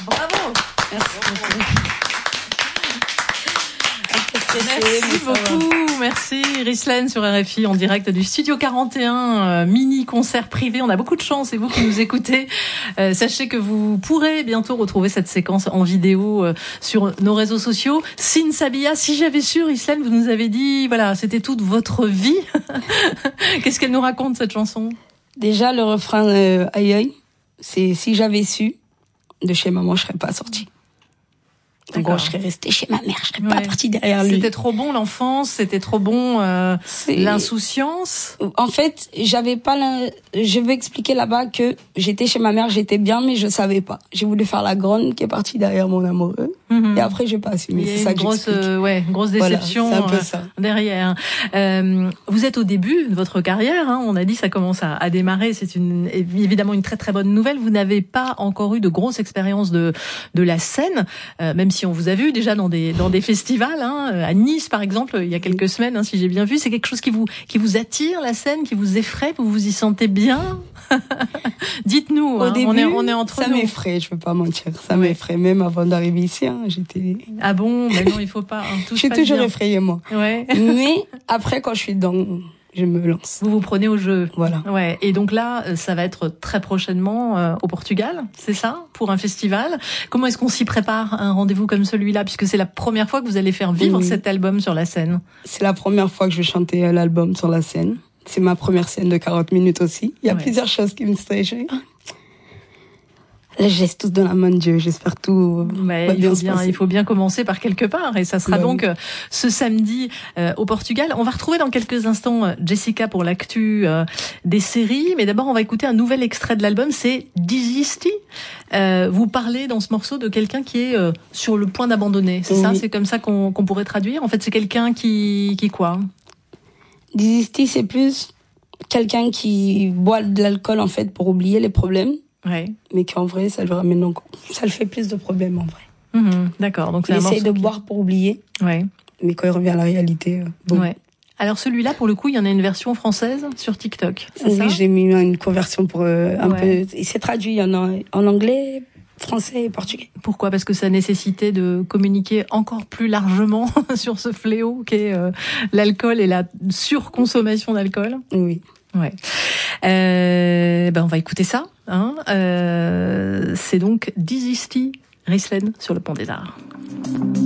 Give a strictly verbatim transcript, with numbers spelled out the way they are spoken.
Bravo. Merci. Merci beaucoup, merci Rislaine sur R F I en direct du Studio quarante et un, euh, mini concert privé. On a beaucoup de chance, c'est vous qui nous écoutez. Euh, sachez que vous pourrez bientôt retrouver cette séquence en vidéo euh, sur nos réseaux sociaux. Sin Sabia, si j'avais su, Rislaine, vous nous avez dit, voilà, c'était toute votre vie. Qu'est-ce qu'elle nous raconte cette chanson? Déjà le refrain euh, aïe aïe, c'est si j'avais su, de chez maman je serais pas sortie. En gros, je serais restée chez ma mère, je serais ouais. pas partie derrière lui. C'était trop bon l'enfance, c'était trop bon euh, l'insouciance. En fait, j'avais pas la... je vais expliquer là-bas que j'étais chez ma mère, j'étais bien, mais je savais pas. J'ai voulu faire la grande qui est partie derrière mon amoureux. Mm-hmm. Et après, j'ai pas assumé. C'est ça que grosse, euh, ouais, grosse déception voilà, c'est un peu ça. Euh, derrière. Euh, vous êtes au début de votre carrière, hein, on a dit ça commence à, à démarrer. C'est une, évidemment une très très bonne nouvelle. Vous n'avez pas encore eu de grosse expérience de de la scène, euh, même si on vous a vu déjà dans des dans des festivals, hein, à Nice par exemple, il y a quelques semaines, hein, si j'ai bien vu. C'est quelque chose qui vous qui vous attire, la scène, qui vous effraie, vous vous y sentez bien? Dites-nous. Au hein, début, on est on est entre ça nous. m'effraie, je peux pas mentir. Ça ouais. m'effraie même avant d'arriver ici. Hein, j'étais. Ah bon? Mais non, il faut pas. Hein, je suis toujours bien. effrayée moi. Ouais. Mais après, quand je suis dedans, je me lance. Vous vous prenez au jeu. Voilà. Ouais. Et donc là, ça va être très prochainement euh, au Portugal, c'est ça, pour un festival. Comment est-ce qu'on s'y prépare à un rendez-vous comme celui-là, puisque c'est la première fois que vous allez faire vivre oui. cet album sur la scène? C'est la première fois que je vais chanter l'album sur la scène. C'est ma première scène de quarante minutes aussi. Il y a ouais. plusieurs choses qui me stressent. Là, je laisse tout dans la main de Dieu. J'espère tout Mais va il bien faut se bien, passer. il faut bien commencer par quelque part, et ça sera bah, donc oui. euh, ce samedi euh, au Portugal. On va retrouver dans quelques instants euh, Jessica pour l'actu euh, des séries, mais d'abord on va écouter un nouvel extrait de l'album. C'est Desisti. Euh, vous parlez dans ce morceau de quelqu'un qui est euh, sur le point d'abandonner. C'est oui. ça, c'est comme ça qu'on, qu'on pourrait traduire. En fait, c'est quelqu'un qui, qui quoi? Desisti, c'est plus quelqu'un qui boit de l'alcool en fait pour oublier les problèmes. Ouais. Mais qu'en vrai, ça lui ramène encore. Ça le fait plus de problèmes en vrai. Mmh, d'accord. Donc c'est il un essaye de qui... boire pour oublier. Ouais. Mais quand il revient à la réalité, euh, bon. Ouais. Alors celui-là, pour le coup, il y en a une version française sur TikTok. C'est oui, ça j'ai mis une conversion pour euh, un ouais. peu. Il s'est traduit. Il y en a en anglais, français et portugais. Pourquoi? Parce que ça nécessitait de communiquer encore plus largement sur ce fléau qu'est euh, l'alcool et la surconsommation d'alcool. Oui. Ouais. Euh, ben on va écouter ça. Hein. Euh, c'est donc Desisti, Rislaine sur le Pont des Arts.